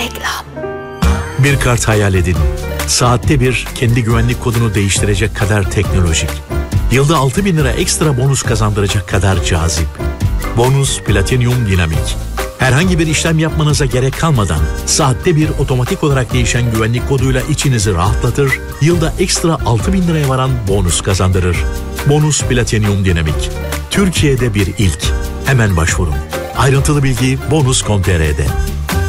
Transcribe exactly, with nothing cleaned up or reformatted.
Reklam. Bir kart hayal edin. Saatte bir kendi güvenlik kodunu değiştirecek kadar teknolojik. Yılda altı bin lira ekstra bonus kazandıracak kadar cazip. Bonus Platinum Dinamik. Herhangi bir işlem yapmanıza gerek kalmadan saatte bir otomatik olarak değişen güvenlik koduyla içinizi rahatlatır, yılda ekstra altı bin liraya varan bonus kazandırır. Bonus Platinum Dinamik. Türkiye'de bir ilk. Hemen başvurun. Ayrıntılı bilgi bonus nokta com nokta tr'de.